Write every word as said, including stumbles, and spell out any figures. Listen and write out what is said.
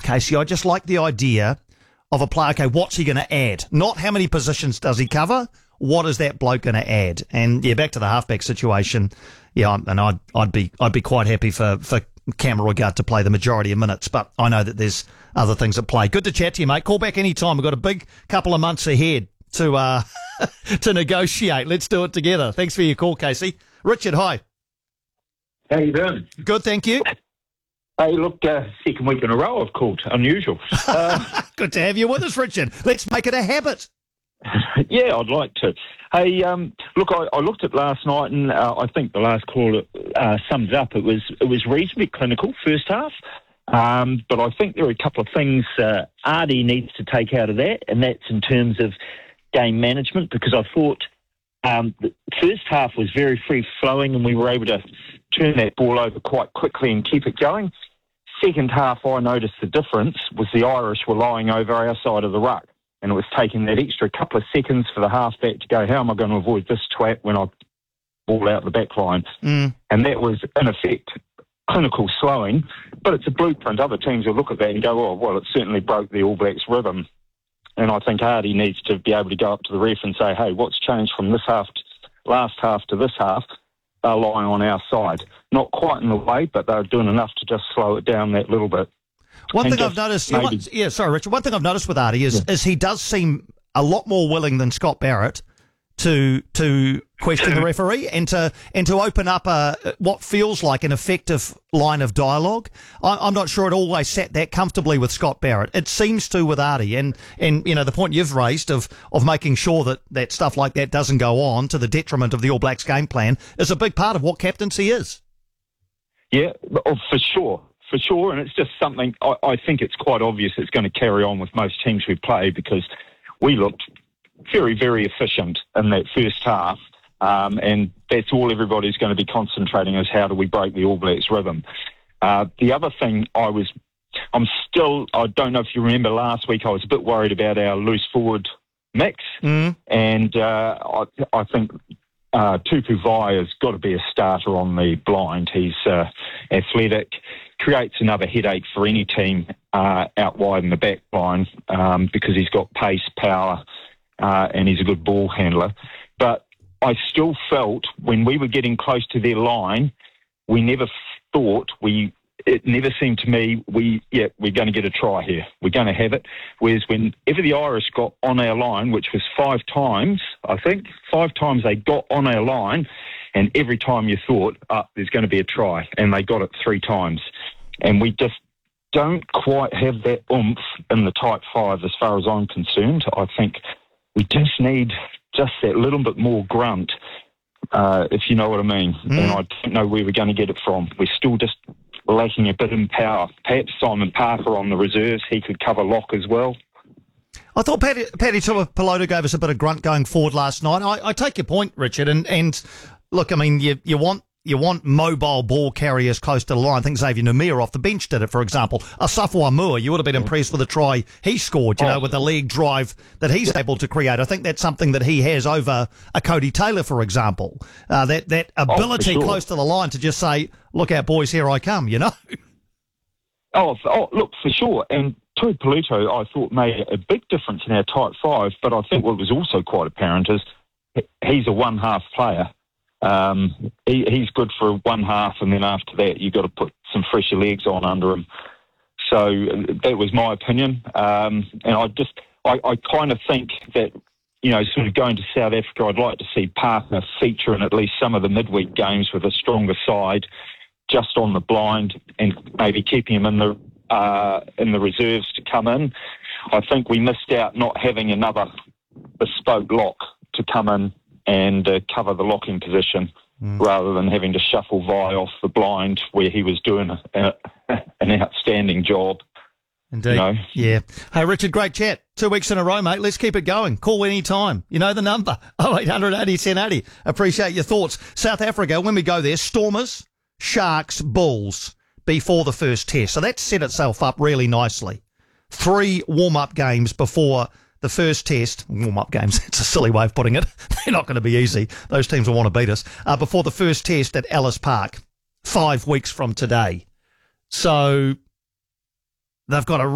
Casey, I just like the idea of a player. Okay, what's he going to add? Not how many positions does he cover? What is that bloke going to add? And yeah, back to the halfback situation. Yeah, and I'd I'd be I'd be quite happy for for Cam Roigard to play the majority of minutes, but I know that there's other things at play. Good to chat to you, mate. Call back any time. We've got a big couple of months ahead to uh to negotiate. Let's do it together. Thanks for your call, Casey. Richard, hi. How you doing? Good, thank you. Hey, look, uh, second week in a row I've called. Unusual. Uh, Good to have you with us, Richard. Let's make it a habit. yeah, I'd like to. Hey, um, look, I, I looked at last night, and uh, I think the last call uh, sums up. It was it was reasonably clinical first half, um, but I think there are a couple of things uh, Ardie needs to take out of that, and that's in terms of game management, because I thought um, the first half was very free flowing, and we were able to turn that ball over quite quickly and keep it going. Second half, I noticed the difference was the Irish were lying over our side of the ruck. And it was taking that extra couple of seconds for the halfback to go, how am I going to avoid this twat when I ball out the back line? Mm. And that was, in effect, clinical slowing. But it's a blueprint. Other teams will look at that and go, oh, well, it certainly broke the All Blacks' rhythm. And I think Ardie needs to be able to go up to the ref and say, hey, what's changed from this half, last half to this half? They're lying on our side. Not quite in the way, but they're doing enough to just slow it down that little bit. One thing I've noticed, maybe, yeah, one, yeah, sorry, Richard. One thing I've noticed with Ardie is, yeah. is he does seem a lot more willing than Scott Barrett to to question the referee and to and to open up a what feels like an effective line of dialogue. I, I'm not sure it always sat that comfortably with Scott Barrett. It seems to with Ardie, and and you know the point you've raised of of making sure that that stuff like that doesn't go on to the detriment of the All Blacks game plan is a big part of what captaincy is. Yeah, for sure. For sure, and it's just something I, I think it's quite obvious it's going to carry on with most teams we play, because we looked very, very efficient in that first half, um, and that's all everybody's going to be concentrating is how do we break the All Blacks rhythm. Uh, the other thing I was, I'm still, I don't know if you remember last week, I was a bit worried about our loose forward mix, mm. and uh, I, I think uh, Tupu Vai has got to be a starter on the blind. He's uh, athletic, creates another headache for any team uh, out wide in the back line um, because he's got pace, power, uh, and he's a good ball handler. But I still felt when we were getting close to their line, we never thought we. It never seemed to me we yeah we're going to get a try here. We're going to have it. Whereas whenever the Irish got on our line, which was five times, I think five times they got on our line. And every time you thought, oh, there's going to be a try, and they got it three times. And we just don't quite have that oomph in the tight five as far as I'm concerned. I think we just need just that little bit more grunt, uh, if you know what I mean. Mm. And I don't know where we're going to get it from. We're still just lacking a bit in power. Perhaps Simon Parker on the reserves, he could cover lock as well. I thought Paddy, Paddy Pelota gave us a bit of grunt going forward last night. I, I take your point, Richard, and, and look, I mean, you, you want you want mobile ball carriers close to the line. I think Xavier Numia off the bench did it, for example. Asafo Aumua, you would have been impressed with the try he scored, you oh. know, with the leg drive that he's able to create. I think that's something that he has over a Cody Taylor, for example. Uh, that, that ability oh, sure. close to the line to just say, look out, boys, here I come, you know? Oh, oh look, for sure. And Tui Peluto, I thought, made a big difference in our tight five, but I think what was also quite apparent is he's a one-half player. Um, he, he's good for one half, and then after that you've got to put some fresher legs on under him. So that was my opinion. Um, and I just, I, I kind of think that, you know, sort of going to South Africa, I'd like to see Parker feature in at least some of the midweek games with a stronger side, just on the blind, and maybe keeping him in the uh, in the reserves to come in. I think we missed out not having another bespoke lock to come in and uh, cover the locking position, mm. rather than having to shuffle Vi off the blind where he was doing a, a, an outstanding job. Indeed. You know? Yeah. Hey, Richard, great chat. Two weeks in a row, mate. Let's keep it going. Call any time. You know the number. oh eight hundred eighty ten eighty. Appreciate your thoughts. South Africa, when we go there, Stormers, Sharks, Bulls before the first test. So that set itself up really nicely. Three warm-up games before the first test. Warm-up games, it's a silly way of putting it. They're not going to be easy. Those teams will want to beat us. Uh, before the first test at Ellis Park, five weeks from today. So they've got a